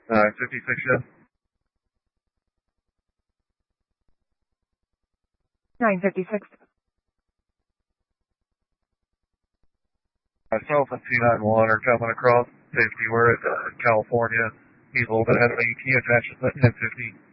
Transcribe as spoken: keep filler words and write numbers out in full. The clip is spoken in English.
nine fifty-six, yes. nine fifty-six. Myself and two nine one are coming across safety. We're at uh, California. He's a little bit ahead of me. Can you attach at ten fifty?